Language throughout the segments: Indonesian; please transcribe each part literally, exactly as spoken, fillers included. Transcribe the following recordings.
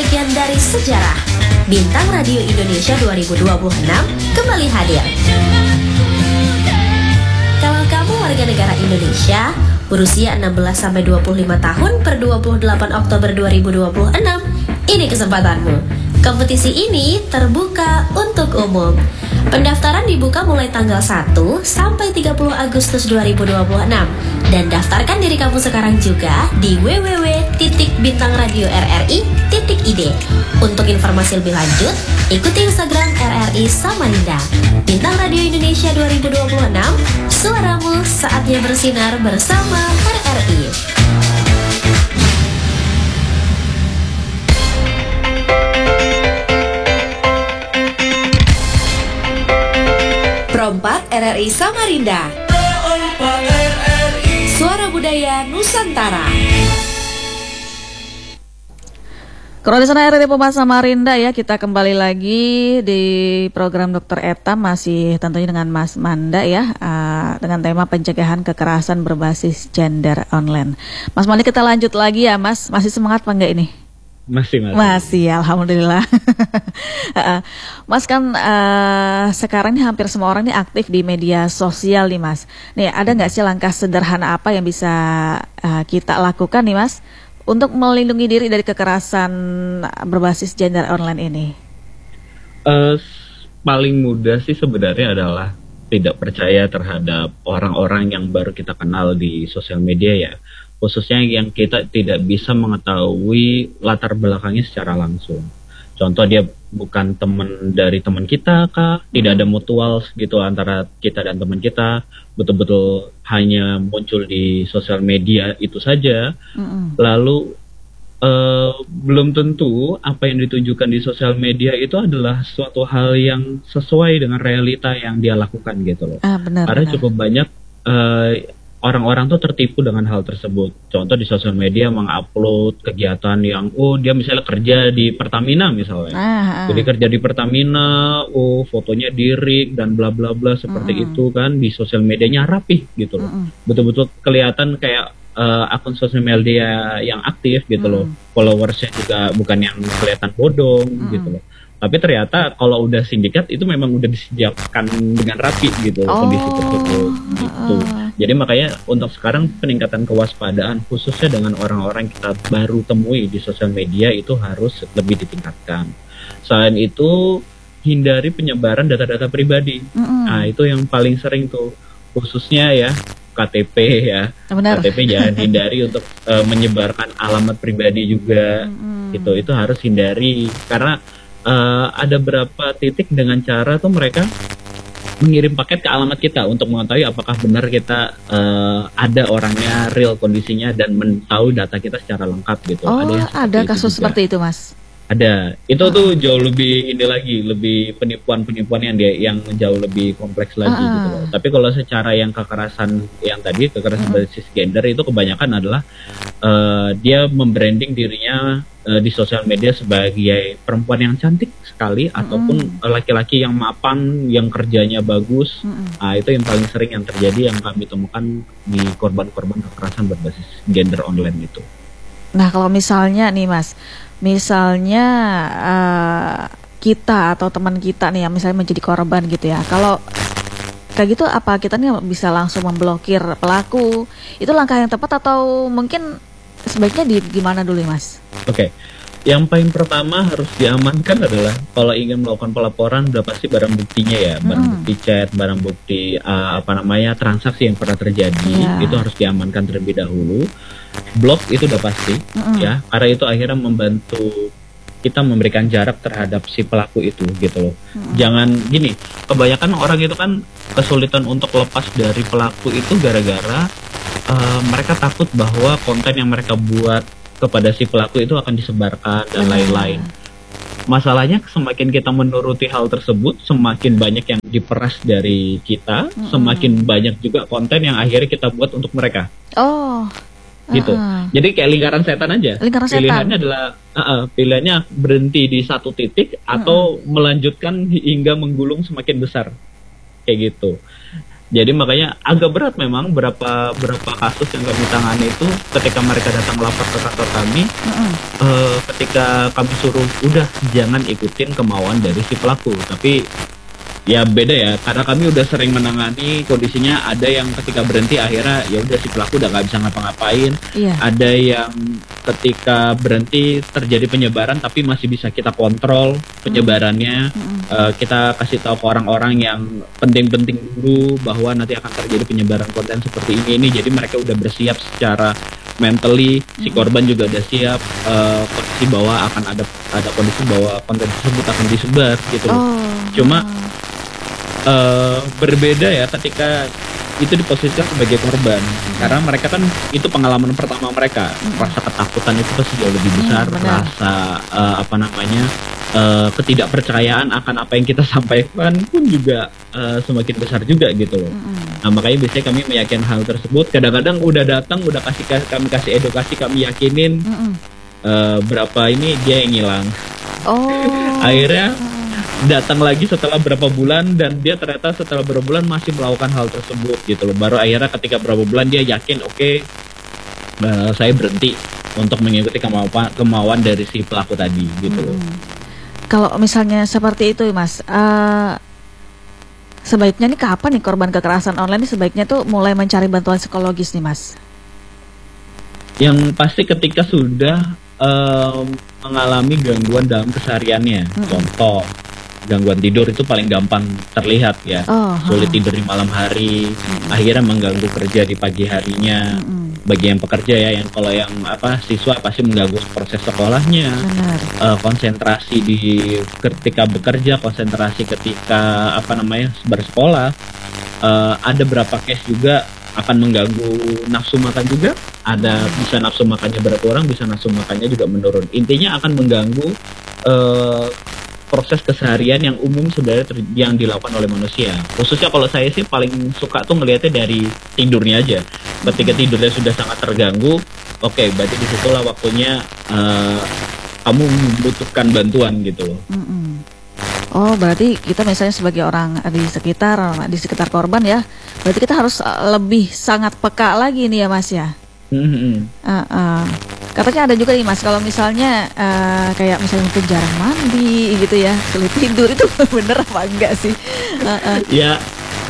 bagian dari sejarah. Bintang Radio Indonesia dua ribu dua puluh enam kembali hadir. Kalau kamu warga negara Indonesia berusia enam belas sampai dua puluh lima tahun per dua puluh delapan Oktober dua ribu dua puluh enam, ini kesempatanmu. Kompetisi ini terbuka untuk umum. Pendaftaran dibuka mulai tanggal satu sampai tiga puluh Agustus dua ribu dua puluh enam. Dan daftarkan diri kamu sekarang juga di w w w titik bintang radio r r i titik i d. Untuk informasi lebih lanjut, ikuti Instagram R R I Samarinda. Bintang Radio Indonesia dua ribu dua puluh enam, suaramu saatnya bersinar bersama R R I. Perompak R R I Samarinda, Suara Budaya Nusantara. Kerodesan R R I Pemba Samarinda ya, kita kembali lagi di program Dokter Eta, masih tentunya dengan Mas Manda ya, uh, dengan tema pencegahan kekerasan berbasis gender online. Mas Manda, kita lanjut lagi ya Mas, masih semangat apa enggak ini? Masih, masih. Masih, alhamdulillah. Mas kan uh, sekarang ini hampir semua orang ini aktif di media sosial nih Mas. Nih, ada nggak sih langkah sederhana apa yang bisa uh, kita lakukan nih Mas untuk melindungi diri dari kekerasan berbasis gender online ini? Uh, paling mudah sih sebenarnya adalah tidak percaya terhadap orang-orang yang baru kita kenal di sosial media ya. Khususnya yang kita tidak bisa mengetahui latar belakangnya secara langsung. Contoh, dia bukan teman dari teman kita kah, tidak ada mutual gitu antara kita dan teman kita, betul-betul hanya muncul di sosial media itu saja. Mm-hmm. Lalu uh, belum tentu apa yang ditunjukkan di sosial media itu adalah suatu hal yang sesuai dengan realita yang dia lakukan gitu loh. Ah, benar, Karena benar. cukup banyak uh, orang-orang tuh tertipu dengan hal tersebut. Contoh, di sosial media mengupload kegiatan yang, oh dia misalnya kerja di Pertamina misalnya. Ah, ah. Jadi kerja di Pertamina, oh fotonya di-rig dan bla bla bla seperti mm-hmm. itu kan, di sosial medianya rapih gitu loh. Mm-hmm. Betul-betul kelihatan kayak uh, akun sosial media yang aktif gitu mm-hmm. loh. Followersnya juga bukan yang kelihatan bodong mm-hmm. gitu loh. Tapi ternyata kalau udah sindikat itu memang udah disediakan dengan rapi gitu oh, kondisi tersebut gitu. Uh. Jadi makanya untuk sekarang peningkatan kewaspadaan khususnya dengan orang-orang kita baru temui di sosial media itu harus lebih ditingkatkan. Selain itu, hindari penyebaran data-data pribadi. Mm-hmm. Nah, itu yang paling sering tuh, khususnya ya K T P ya. Benar. K T P jangan hindari untuk uh, menyebarkan alamat pribadi juga. Mm-hmm. Itu itu harus hindari karena Uh, ada beberapa titik dengan cara tuh mereka mengirim paket ke alamat kita untuk mengetahui apakah benar kita uh, ada orangnya, real kondisinya, dan mentahu data kita secara lengkap gitu. Oh, ada, ada kasus juga seperti itu Mas? Ada. Itu uh. tuh jauh lebih ini lagi, lebih penipuan-penipuan yang dia yang jauh lebih kompleks lagi uh. gitu loh. Tapi kalau secara yang kekerasan yang tadi, kekerasan uh. berbasis gender itu kebanyakan adalah uh, dia membranding dirinya uh, di sosial media sebagai perempuan yang cantik sekali uh. ataupun laki-laki yang mapan, yang kerjanya bagus. Uh. Nah, itu yang paling sering yang terjadi yang kami temukan di korban-korban kekerasan berbasis gender online itu. Nah, kalau misalnya nih Mas, misalnya uh, kita atau teman kita nih yang misalnya menjadi korban gitu ya, kalau kayak gitu apa kita nih bisa langsung memblokir pelaku? Itu langkah yang tepat atau mungkin sebaiknya di gimana dulu Mas? Oke, okay. Yang paling pertama harus diamankan adalah kalau ingin melakukan pelaporan udah pasti barang buktinya ya, barang hmm. bukti chat, barang bukti uh, apa namanya transaksi yang pernah terjadi yeah. itu harus diamankan terlebih dahulu. Blok itu udah pasti mm-hmm. ya, karena itu akhirnya membantu kita memberikan jarak terhadap si pelaku itu gitu loh. Mm-hmm. Jangan gini, kebanyakan orang itu kan kesulitan untuk lepas dari pelaku itu gara-gara uh, mereka takut bahwa konten yang mereka buat kepada si pelaku itu akan disebarkan dan mm-hmm. lain-lain. Masalahnya semakin kita menuruti hal tersebut, semakin banyak yang diperas dari kita, mm-hmm. semakin banyak juga konten yang akhirnya kita buat untuk mereka. Oh. Gitu. Uh-uh. Jadi kayak lingkaran setan aja. Lingkaran pilihannya setan. adalah uh-uh, pilihannya berhenti di satu titik atau uh-uh. melanjutkan hingga menggulung semakin besar. Kayak gitu. Jadi makanya agak berat memang berapa berapa kasus yang kami tangani itu ketika mereka datang lapor ke kantor kami, mm-hmm. uh, ketika kami suruh udah jangan ikutin kemauan dari si pelaku, tapi ya beda ya, karena kami udah sering menangani kondisinya ada yang ketika berhenti akhirnya ya udah si pelaku udah nggak bisa ngapa-ngapain, yeah. Ada yang ketika berhenti terjadi penyebaran tapi masih bisa kita kontrol penyebarannya, mm-hmm. uh, kita kasih tahu ke orang-orang yang penting-penting dulu bahwa nanti akan terjadi penyebaran konten seperti ini ini, jadi mereka udah bersiap secara mentally, mm-hmm. si korban juga udah siap uh, kondisi bahwa akan ada ada kondisi bahwa konten tersebut akan disebar gitu. Oh. Cuma Uh, berbeda ya ketika itu diposisikan sebagai korban, mm-hmm. karena mereka kan itu pengalaman pertama mereka, mm-hmm. rasa ketakutan itu pasti jauh lebih besar, mm, rasa uh, apa namanya uh, ketidakpercayaan akan apa yang kita sampaikan pun juga uh, semakin besar juga gitu loh. Mm-hmm. Nah makanya biasanya kami meyakinkan hal tersebut. Kadang-kadang udah datang, udah kasih kami kasih edukasi, kami yakinin, mm-hmm. uh, berapa ini dia yang hilang. Oh. Akhirnya datang lagi setelah berapa bulan dan dia ternyata setelah berapa bulan masih melakukan hal tersebut gitu loh. Baru akhirnya ketika berapa bulan dia yakin oke okay, uh, saya berhenti untuk mengikuti kemauan kemauan dari si pelaku tadi gitu loh. Hmm. Kalau misalnya seperti itu Mas, uh, sebaiknya nih kapan nih korban kekerasan online ini sebaiknya tuh mulai mencari bantuan psikologis nih Mas? Yang pasti ketika sudah uh, mengalami gangguan dalam kesehariannya, hmm. contoh gangguan tidur itu paling gampang terlihat ya, oh, sulit tidur di malam hari, mm-hmm. akhirnya mengganggu kerja di pagi harinya, mm-hmm. bagi yang pekerja ya, yang kalau yang apa siswa pasti mengganggu proses sekolahnya, uh, konsentrasi di ketika bekerja, konsentrasi ketika apa namanya bersekolah, uh, ada beberapa case juga akan mengganggu nafsu makan juga, ada bisa nafsu makannya berkurang, bisa nafsu makannya juga menurun, intinya akan mengganggu uh, proses keseharian yang umum sebenarnya ter- yang dilakukan oleh manusia. Khususnya kalau saya sih paling suka tuh ngelihatnya dari tidurnya aja. Ketika tidurnya sudah sangat terganggu, oke, okay, berarti disitulah waktunya uh, kamu membutuhkan bantuan gitu loh. Mm-mm. Oh, berarti kita misalnya sebagai orang di sekitar di sekitar korban ya, berarti kita harus lebih sangat peka lagi nih ya Mas ya. Mm-hmm. Uh, uh. Katanya ada juga nih Mas, kalau misalnya uh, kayak misalnya mungkin jarang mandi gitu ya, sulit tidur, itu bener apa enggak sih? Uh, uh. Ya,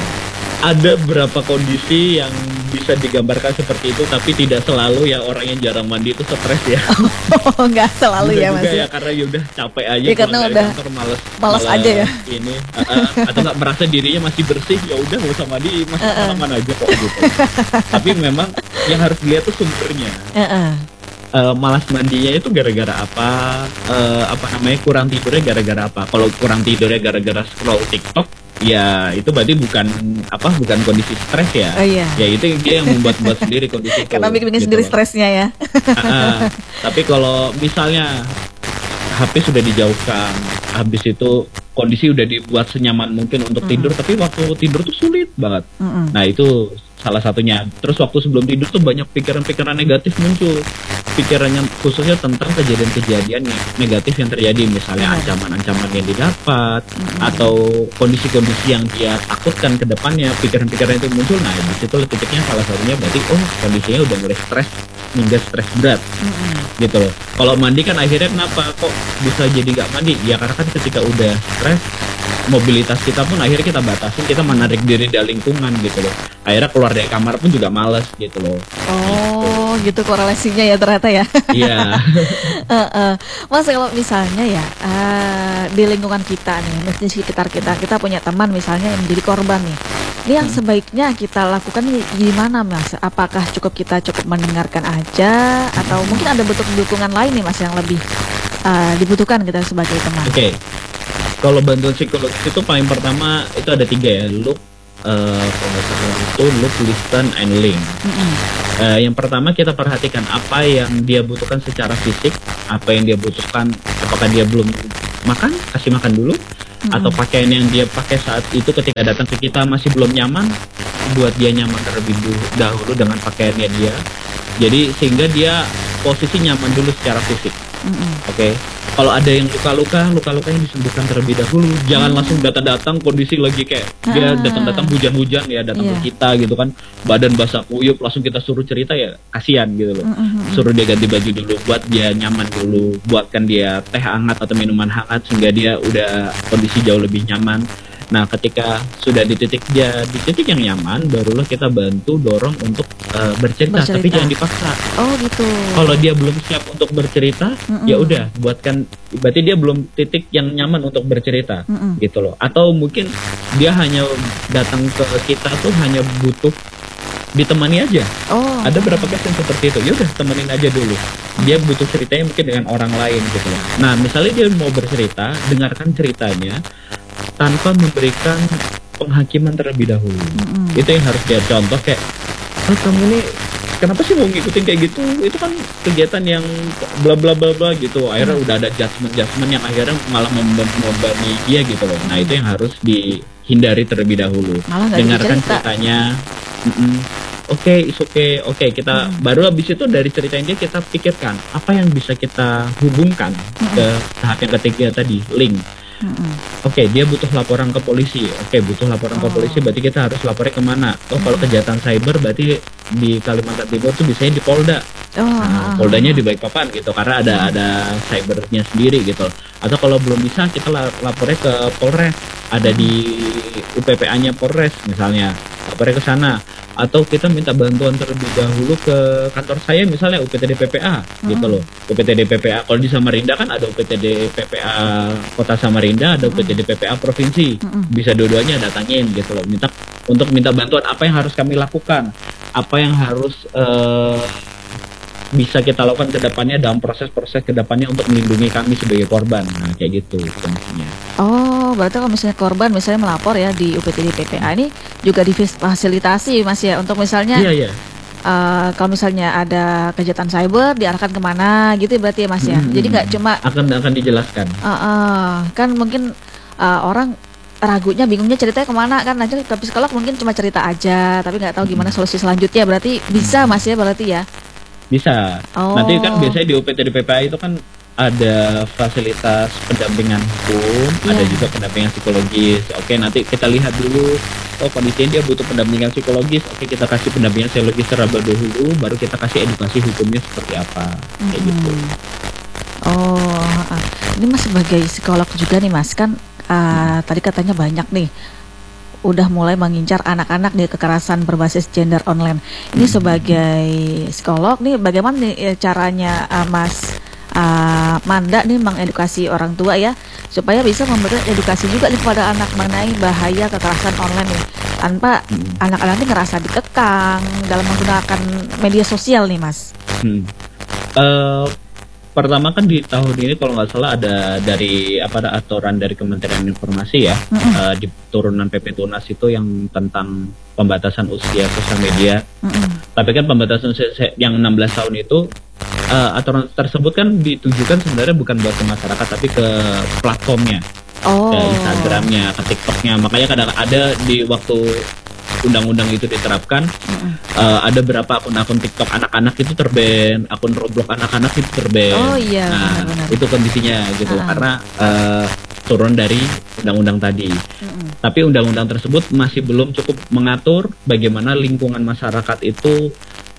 ada beberapa kondisi yang bisa digambarkan seperti itu, tapi tidak selalu ya orang yang jarang mandi itu stres ya. Oh, enggak selalu bisa ya Mas. Ya, karena ya udah capek aja, ya, karena udah kantor males, males aja ya. Ini uh, uh, atau nggak merasa dirinya masih bersih, ya udah nggak usah mandi, masih uh, uh. aman aja kok gitu. Tapi memang yang harus dilihat tuh sumbernya. Uh, uh. Uh, malas mandinya itu gara-gara apa? Uh, apa namanya kurang tidurnya gara-gara apa? Kalau kurang tidurnya gara-gara scroll TikTok, ya itu berarti bukan apa? Bukan kondisi stres ya? Oh, iya. Ya itu dia yang membuat-buat sendiri kondisi itu. Karena bikin-bikin gitu sendiri stresnya ya. uh, uh, tapi kalau misalnya H P sudah dijauhkan, habis itu kondisi udah dibuat senyaman mungkin untuk mm-hmm. tidur, tapi waktu tidur tuh sulit banget. Mm-hmm. Nah itu salah satunya. Terus waktu sebelum tidur tuh banyak pikiran-pikiran negatif muncul. Pikirannya khususnya tentang kejadian-kejadian negatif yang terjadi, misalnya mm-hmm. ancaman-ancaman yang didapat, mm-hmm. atau kondisi-kondisi yang dia takutkan ke depannya, pikiran-pikiran itu muncul. Nah di situ titiknya salah satunya berarti oh kondisinya udah mulai stres hingga stres berat, mm-hmm. gitu loh. Kalau mandi kan akhirnya kenapa kok bisa jadi nggak mandi? Ya karena kan ketika udah stres, mobilitas kita pun akhirnya kita batasin, kita menarik diri dari lingkungan gitu loh. Akhirnya keluar dari kamar pun juga males gitu loh. Oh, gitu, gitu korelasinya ya ternyata ya. Iya. uh, uh. Mas, kalau misalnya ya uh, di lingkungan kita nih, di sekitar kita, kita punya teman misalnya yang menjadi korban nih. Ini yang sebaiknya kita lakukan gimana Mas? Apakah cukup kita cukup mendengarkan aja, atau mungkin ada bentuk dukungan lain nih Mas yang lebih uh, dibutuhkan kita sebagai teman? Oke. Okay. Kalau bantuan psikologis itu paling pertama itu ada tiga ya, look, uh, itu look, listen, and link. Mm-hmm. Uh, yang pertama kita perhatikan apa yang dia butuhkan secara fisik, apa yang dia butuhkan, apakah dia belum makan, kasih makan dulu, mm-hmm. atau pakaian yang dia pakai saat itu ketika datang ke kita masih belum nyaman, buat dia nyaman terlebih dahulu dengan pakaiannya dia. Jadi sehingga dia posisi nyaman dulu secara fisik. Mm-hmm. Oke. Okay. Kalau ada yang luka-luka, luka-lukanya disembuhkan terlebih dahulu. Jangan hmm. langsung datang-datang kondisi lagi kayak ah. dia datang-datang hujan-hujan ya datang yeah. ke kita gitu kan, badan basah kuyup, langsung kita suruh cerita ya kasihan gitu loh. Mm-hmm. Suruh dia ganti baju dulu, buat dia nyaman dulu, buatkan dia teh hangat atau minuman hangat sehingga dia udah kondisi jauh lebih nyaman. Nah, ketika sudah di titik dia di titik yang nyaman, barulah kita bantu dorong untuk uh, bercerita, bercerita, tapi jangan dipaksa. Oh, gitu. Kalau dia belum siap untuk bercerita, mm-mm. ya udah buatkan, berarti dia belum titik yang nyaman untuk bercerita, mm-mm. gitu loh. Atau mungkin dia hanya datang ke kita tuh hanya butuh ditemani aja. Oh. Ada berapa case yang seperti itu. Ya udah temenin aja dulu. Dia butuh ceritanya mungkin dengan orang lain gitu loh. Nah, misalnya dia mau bercerita, dengarkan ceritanya tanpa memberikan penghakiman terlebih dahulu. Mm-hmm. Itu yang harus dia contoh kayak, oh, kamu ini kenapa sih mau ngikutin kayak gitu? Itu kan kegiatan yang bla bla bla bla gitu. Akhirnya mm-hmm. udah ada judgement-judgement yang akhirnya malah membebani dia gitu loh. Nah, itu yang harus dihindari terlebih dahulu. Dengarkan ceritanya. Oke, okay, is oke, okay. oke okay, kita mm-hmm. baru habis itu dari ceritanya dia kita pikirkan apa yang bisa kita hubungkan mm-hmm. ke tahap yang ketiga tadi, link. Mm-hmm. Oke, okay, dia butuh laporan ke polisi. Oke, okay, butuh laporan oh. ke polisi, berarti kita harus lapornya kemana? Oh, mm-hmm. kalau kejahatan cyber berarti di Kalimantan Timur tuh biasanya di Polda. Oh, nah, Poldanya di Balikpapan gitu, karena ada mm-hmm. ada cybernya sendiri gitu. Atau kalau belum bisa kita lapornya ke Polres, ada mm-hmm. di U P P A-nya Polres misalnya, lapornya ke sana. Atau kita minta bantuan terlebih dahulu ke kantor saya misalnya U P T D P P A mm-hmm. gitu loh. U P T D P P A kalau di Samarinda kan ada U P T D P P A Kota Samarinda, ada U P T D P P A Provinsi. Mm-hmm. Bisa dua-duanya datangin gitu loh. Minta untuk minta bantuan apa yang harus kami lakukan, apa yang harus uh, bisa kita lakukan ke depannya dalam proses-proses ke depannya untuk melindungi kami sebagai korban. Nah, kayak gitu kondisinya. Oh, berarti kalau misalnya korban misalnya melapor ya di U P T D P P A ini juga difasilitasi Mas ya untuk misalnya Iya, iya. Uh, kalau misalnya ada kejahatan cyber diarahkan kemana gitu berarti ya Mas ya. Hmm, Jadi nggak cuma akan akan dijelaskan. Uh, uh, kan mungkin uh, orang ragunya, bingungnya ceritanya kemana kan, nanti ke psikolog mungkin cuma cerita aja, tapi nggak tahu gimana solusi selanjutnya. Berarti bisa Mas ya, berarti ya. Bisa. Oh. Nanti kan biasanya di U P T D P P A itu kan ada fasilitas pendampingan hukum, yeah. ada juga pendampingan psikologis. Oke, nanti kita lihat dulu, oh kondisinya dia butuh pendampingan psikologis. Oke, kita kasih pendampingan psikologis terlebih dahulu, baru kita kasih edukasi hukumnya seperti apa, kayak mm-hmm. gitu. Oh, ini Mas sebagai psikolog juga nih Mas, kan uh, hmm. tadi katanya banyak nih udah mulai mengincar anak-anak nih kekerasan berbasis gender online. Ini sebagai psikolog nih bagaimana nih caranya uh, Mas uh, Manda nih mengedukasi orang tua ya supaya bisa memberikan edukasi juga nih kepada anak mengenai bahaya kekerasan online nih tanpa hmm. anak-anak ini ngerasa dikekang dalam menggunakan media sosial nih Mas. Hmm. Uh, Pertama kan di tahun ini kalau nggak salah ada dari apa ada aturan dari Kementerian Informasi ya mm-hmm. uh, di turunan P P Tunas itu yang tentang pembatasan usia sosial media. Mm-hmm. Tapi kan pembatasan usia yang enam belas tahun itu uh, aturan tersebut kan ditujukan sebenarnya bukan buat ke masyarakat tapi ke platformnya, oh. ke Instagramnya, ke TikToknya. Makanya kadang ada di waktu undang-undang itu diterapkan, mm-hmm. uh, ada beberapa akun-akun TikTok anak-anak itu terban, akun Roblox anak-anak itu terban. Oh iya. Nah, benar-benar. Itu kondisinya gitu, uh-huh. karena uh, turun dari undang-undang tadi. Mm-hmm. Tapi undang-undang tersebut masih belum cukup mengatur bagaimana lingkungan masyarakat itu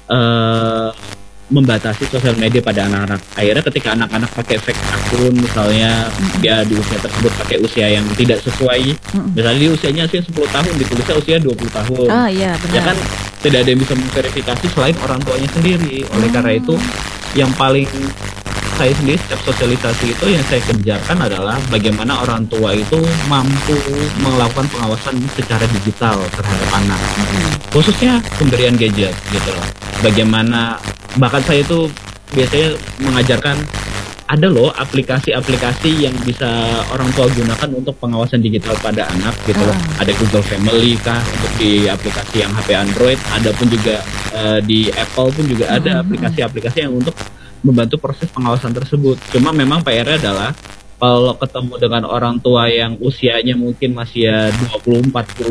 uh, membatasi sosial media pada anak-anak. Akhirnya ketika anak-anak pakai fake akun misalnya, mm-hmm. dia di usia tersebut pakai usia yang tidak sesuai, mm-hmm. misalnya di usianya sih sepuluh tahun, ditulisnya usia dua puluh tahun. Oh iya, benar. Ya kan tidak ada yang bisa memverifikasi selain orang tuanya sendiri. Oleh mm. karena itu yang paling saya sendiri setiap sosialisasi itu yang saya kerjakan adalah bagaimana orang tua itu mampu melakukan pengawasan secara digital terhadap anak, mm-hmm. khususnya pemberian gadget gitu loh. Bagaimana bahkan saya itu biasanya mengajarkan ada loh aplikasi-aplikasi yang bisa orang tua gunakan untuk pengawasan digital pada anak gitu loh. Uh. Ada Google Family kah untuk di aplikasi yang H P Android, ada pun juga uh, di Apple pun juga ada uh. aplikasi-aplikasi yang untuk membantu proses pengawasan tersebut. Cuma memang P R-nya adalah kalau ketemu dengan orang tua yang usianya mungkin masih ya dua puluh empat puluh